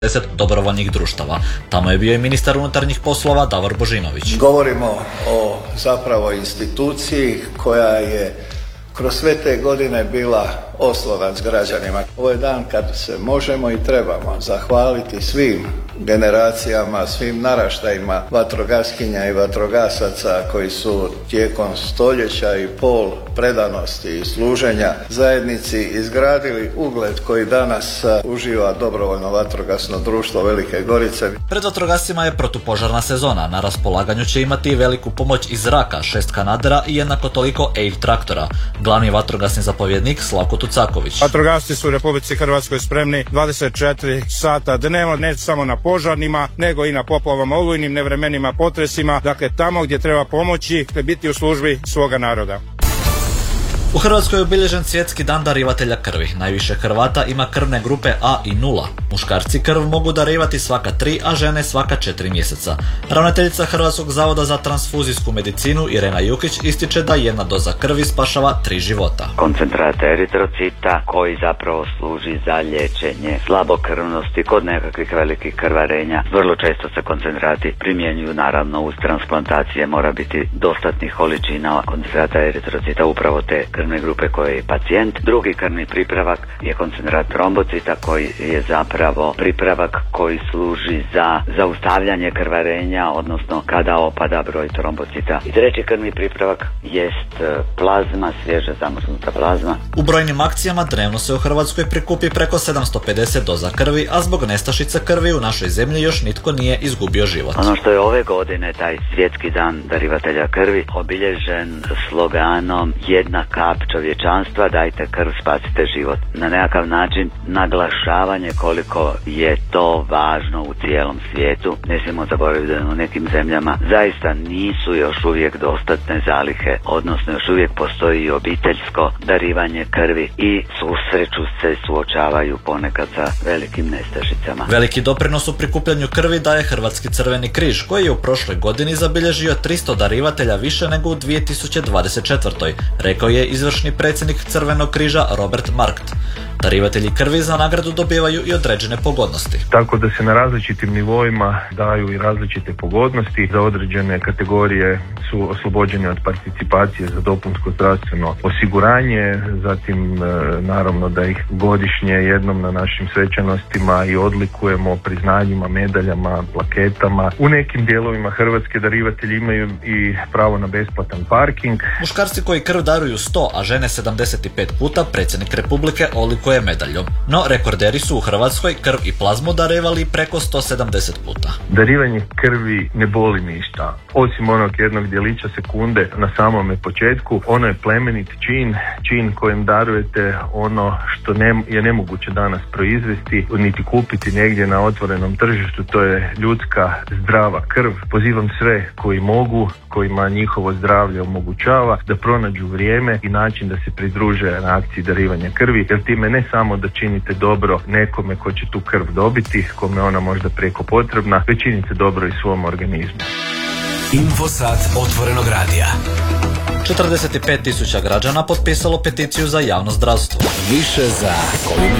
10 dobrovoljnih društava. Tamo je bio i ministar unutarnjih poslova Davor Božinović. Govorimo o zapravo instituciji koja je kroz sve te godine bila oslonac građanima. Ovo je dan kad se možemo i trebamo zahvaliti svim generacijama, svim naraštajima vatrogaskinja i vatrogasaca koji su tijekom stoljeća i pol predanosti i služenja zajednici izgradili ugled koji danas uživa dobrovoljno vatrogasno društvo Velike Gorice. Pred vatrogascima je protupožarna sezona. Na raspolaganju će imati veliku pomoć iz zraka, 6 kanadera i jednako toliko EIR traktora. Glavni vatrogasni zapovjednik Slavko Tucaković. Vatrogasci su u Republici Hrvatskoj spremni 24 sata dnevno, ne samo na požarnima, nego i na poplavama, olujnim nevremenima, potresima. Dakle, tamo gdje treba pomoći, biti u službi svoga naroda. U Hrvatskoj je obilježen svjetski dan darivatelja krvi. Najviše Hrvata ima krvne grupe A i 0. Muškarci krv mogu darivati svaka 3, a žene svaka 4 mjeseca. Ravnateljica Hrvatskog zavoda za transfuzijsku medicinu Irena Jukić ističe da jedna doza krvi spašava 3 života. Koncentrat eritrocita koji zapravo služi za liječenje slabokrvnosti kod nekakvih velikih krvarenja. Vrlo često se koncentrati primjenjuju, naravno uz transplantacije mora biti dostatnih količina koncentrata eritrocita upravo te krvne grupe koje je pacijent. Drugi krvni pripravak je koncentrat trombocita koji je zapravo pripravak koji služi za zaustavljanje krvarenja, odnosno kada opada broj trombocita. I treći krvni pripravak jest plazma, svježa zamrznuta plazma. U brojnim akcijama dnevno se u Hrvatskoj prikupi preko 750 doza krvi, a zbog nestašice krvi u našoj zemlji još nitko nije izgubio život. Ono što je ove godine taj svjetski dan darivatelja krvi obilježen sloganom jedna kap čovječanstva, dajte krv, spasite život. Na nekakav način naglašavanje koliko je to važno u cijelom svijetu. Ne smijemo zaboraviti da u nekim zemljama zaista nisu još uvijek dostatne zalihe, odnosno još uvijek postoji i obiteljsko darivanje krvi i susreću se, suočavaju ponekad sa velikim nestašicama. Veliki doprinos u prikupljanju krvi daje Hrvatski crveni križ, koji je u prošloj godini zabilježio 300 darivatelja više nego u 2024. Rekao je izvršni predsjednik Crvenog križa Robert Markt. Darivatelji krvi za nagradu dobivaju i određene pogodnosti. Tako da se na različitim nivoima daju i različite pogodnosti. Za određene kategorije su oslobođene od participacije za dopunsko zdravstveno osiguranje, zatim naravno da ih godišnje jednom na našim svečanostima i odlikujemo priznanjima, medaljama, plaketama. U nekim dijelovima Hrvatske darivatelji imaju i pravo na besplatan parking. Muškarci koji krv daruju 100, a žene 75 puta, predsjednik Republike odlikuje medaljom. No, rekorderi su u Hrvatskoj krv i plazmu darivali preko 170 puta. Darivanje krvi ne boli ništa. Osim onog jednog djelića sekunde na samome početku, ono je plemenit čin kojim darujete ono što je nemoguće danas proizvesti, niti kupiti negdje na otvorenom tržištu, to je ljudska zdrava krv. Pozivam sve koji mogu, kojima njihovo zdravlje omogućava, da pronađu vrijeme i način da se pridruže na akciji darivanja krvi, jer time ne samo da činite dobro nekome ko će tu krv dobiti, kome ona možda prijeko potrebna, već činite dobro i svom organizmu. Infosat otvorenog radija. 45.000 građana potpisalo peticiju za javno zdravstvo. Više za koju